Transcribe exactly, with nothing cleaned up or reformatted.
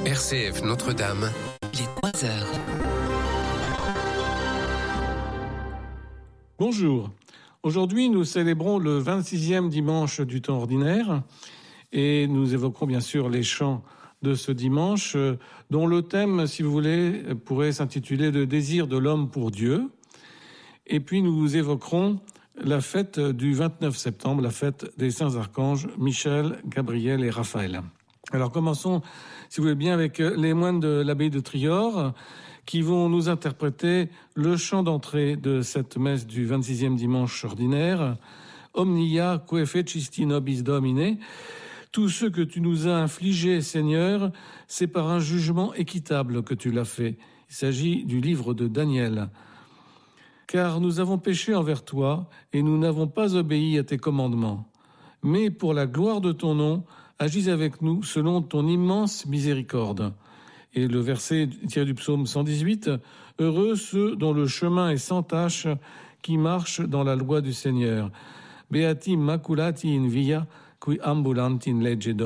R C F Notre-Dame. Il est trois heures. Bonjour. Aujourd'hui, nous célébrons le vingt-sixième dimanche du temps ordinaire et nous évoquerons bien sûr les chants de ce dimanche dont le thème, si vous voulez, pourrait s'intituler « Le désir de l'homme pour Dieu ». Et puis nous évoquerons la fête du vingt-neuf septembre, la fête des saints archanges Michel, Gabriel et Raphaël. Alors commençons, si vous voulez bien, avec les moines de l'abbaye de Trior qui vont nous interpréter le chant d'entrée de cette messe du vingt-sixième dimanche ordinaire. Omnia que fecisti nobis Domine. Tout ce que tu nous as infligé, Seigneur, c'est par un jugement équitable que tu l'as fait. Il s'agit du livre de Daniel. Car nous avons péché envers toi et nous n'avons pas obéi à tes commandements. Mais pour la gloire de ton nom, agis avec nous selon ton immense miséricorde. Et le verset tiré du psaume cent dix-huit, « Heureux ceux dont le chemin est sans tache, qui marchent dans la loi du Seigneur. Beati maculati in via, qui ambulant in legge Domini. »